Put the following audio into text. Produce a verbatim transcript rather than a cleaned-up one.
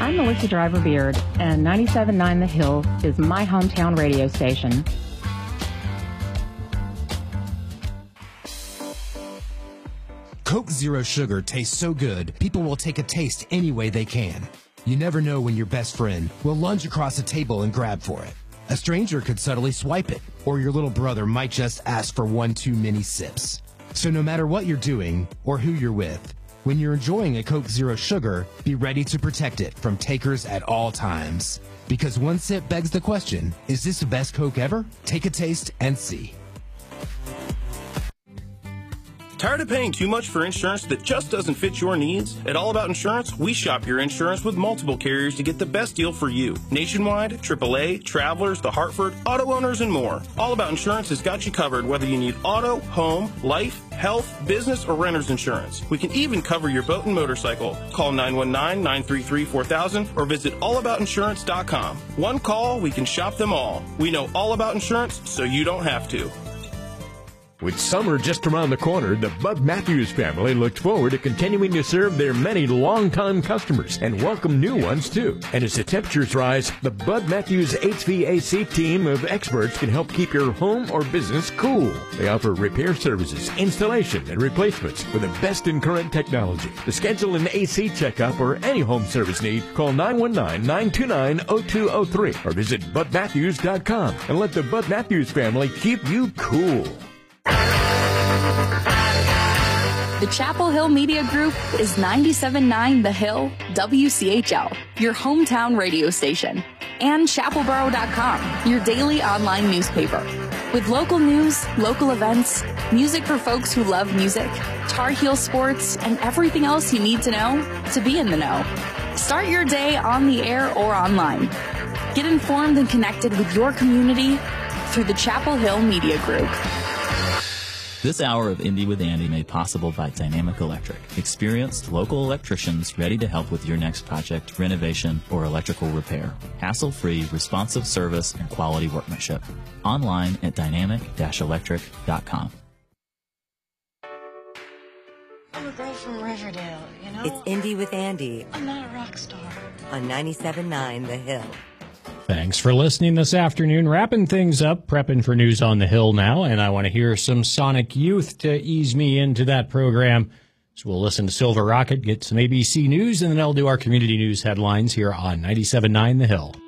I'm Melissa Driver Beard, and ninety-seven point nine The Hill is my hometown radio station. Coke Zero Sugar tastes so good, people will take a taste any way they can. You never know when your best friend will lunge across a table and grab for it. A stranger could subtly swipe it, or your little brother might just ask for one too many sips. So no matter what you're doing or who you're with, when you're enjoying a Coke Zero Sugar, be ready to protect it from takers at all times. Because one sip begs the question, is this the best Coke ever? Take a taste and see. Tired of paying too much for insurance that just doesn't fit your needs? At All About Insurance, we shop your insurance with multiple carriers to get the best deal for you. Nationwide, triple A, Travelers, The Hartford, auto owners, and more. All About Insurance has got you covered whether you need auto, home, life, health, business, or renter's insurance. We can even cover your boat and motorcycle. Call nine one nine, nine three three, four thousand or visit all about insurance dot com. One call, we can shop them all. We know all about insurance, so you don't have to. With summer just around the corner, the Bud Matthews family looks forward to continuing to serve their many longtime customers and welcome new ones, too. And as the temperatures rise, the Bud Matthews H V A C team of experts can help keep your home or business cool. They offer repair services, installation, and replacements with the best in current technology. To schedule an A C checkup or any home service need, call nine one nine, nine two nine, zero two zero three or visit bud matthews dot com and let the Bud Matthews family keep you cool. The Chapel Hill Media Group is ninety-seven point nine The Hill, W C H L, your hometown radio station, and chapel borough dot com, your daily online newspaper. With local news, local events, music for folks who love music, Tar Heel sports, and everything else you need to know to be in the know. Start your day on the air or online. Get informed and connected with your community through the Chapel Hill Media Group. This hour of Indy with Andy made possible by Dynamic Electric. Experienced local electricians ready to help with your next project, renovation, or electrical repair. Hassle-free, responsive service and quality workmanship. Online at dynamic dash electric dot com. I'm a girl from Riverdale, you know? It's Indy with Andy. I'm not a rock star. On ninety-seven point nine The Hill. Thanks for listening this afternoon. Wrapping things up, prepping for News on the Hill now, and I want to hear some Sonic Youth to ease me into that program. So we'll listen to Silver Rocket, get some A B C News, and then I'll do our community news headlines here on ninety-seven point nine The Hill.